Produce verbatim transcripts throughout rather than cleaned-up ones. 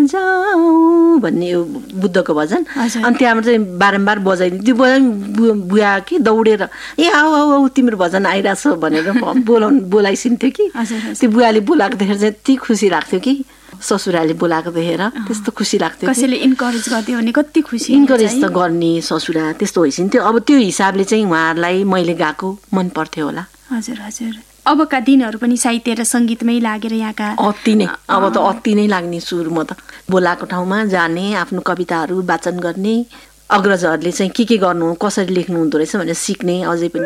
जाऊँ भन्ने यो बुद्धको भजन। अनि त्यहाँबाट चाहिँ बारम्बार बजाइदिनु त्यो बजाइ बुवा कि दौडेर ए आऊ आऊ आऊ तिम्रो भजन आइरहेछ भनेर बोलाउनु बोलाइसिन्थ्यो कि त्यो बुवाले बोलाएको देखेर चाहिँ यति खुसी लाग्थ्यो कि ससुराले बोलाएको देखेर त्यस्तो खुसी लाग्थ्यो। कसैले इन्करेज गरिदियो भने कति खुसी। इन्करेज त गर्ने ससुरा त्यस्तो भइसिन्थ्यो। अब त्यो हिसाबले चाहिँ उहाँहरूलाई मैले गाएको मन पर्थ्यो होला। हजुर हजुर। अबका दिनहरू पनि साहित्य र सङ्गीतमै लागेर यहाँका अति नै अब त अति नै लाग्ने सुरु म त बोलाएको ठाउँमा जाने आफ्नो कविताहरू वाचन गर्ने अग्रजहरूले चाहिँ के के गर्नु कसरी लेख्नु हुँदो रहेछ भनेर सिक्ने अझै पनि।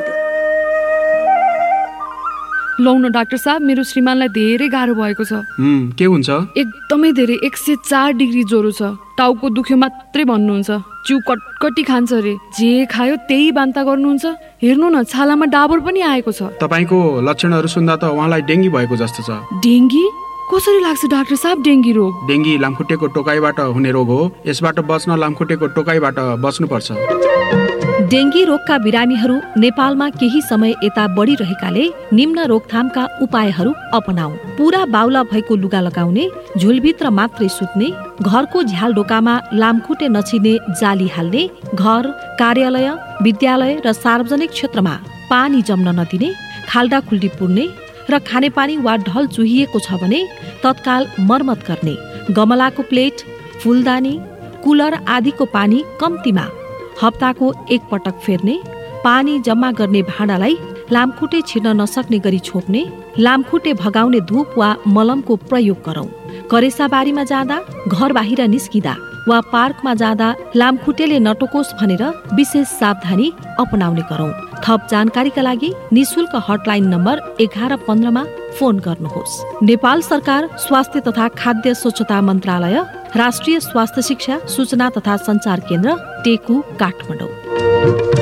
लौ न डाक्टर साहब मेरो श्रीमानलाई धेरै गाह्रो भएको छ। के हुन्छ? एकदमै धेरै एक सय चार डिग्री ज्वरो छ। टाउको दुख्यो मात्रै भन्नुहुन्छ। जिउ कटकटी खान्छ रे। जे खायो त्यही बान्ता गर्नुहुन्छ। हेर्नु न छालामा डाबर पनि आएको छ। तपाईको लक्षणहरू सुन्दा त उहाँलाई डेङ्गी भएको जस्तो छ। डेङ्गी? कसरी लाग्छ डाक्टर साहब डेङ्गी रोग? डेङ्गी लामखुट्टेको टोकाइबाट हुने रोग हो। यसबाट बच्न लामखुट्टेको टोकाइबाट बच्नुपर्छ। डेङ्गी रोगका बिरामीहरू नेपालमा केही समय यता बढिरहेकाले निम्न रोकथामका उपायहरू अपनाऊ। पूरा बाउला भएको लुगा लगाउने, झुलभित्र मात्रै सुत्ने, घरको झ्यालढोकामा लामखुट्टे नछिर्ने जाली हाल्ने, घर, कार्यालय, विद्यालय र सार्वजनिक क्षेत्रमा पानी जम्न नदिने, खाल्डा खुल्डी पुर्ने र खानेपानी वा ढल चुहिएको छ भने तत्काल मर्मत गर्ने, गमलाको प्लेट, फुलदानी, कुलर आदिको पानी कम्तीमा हप्ताको एक पटक फेर्ने, पानी जम्मा गर्ने भाँडालाई लामखुट्टे छिर्न नसक्ने गरी छोप्ने, लामखुट्टे भगाउने धूप वा मलमको प्रयोग गरौँ। करेसाबारीमा जाँदा, घर बाहिर निस्किँदा वा पार्कमा जाँदा लामखुट्टेले नटोकोस् भनेर विशेष सावधानी अपनाउने गरौँ। थप जानकारीका लागि निशुल्क हटलाइन नम्बर एघार पन्ध्रमा फोन गर्नुहोस्। नेपाल सरकार स्वास्थ्य तथा खाद्य स्वच्छता मन्त्रालय, राष्ट्रिय स्वास्थ्य शिक्षा सूचना तथा सञ्चार केन्द्र, टेकु, काठमाडौँ।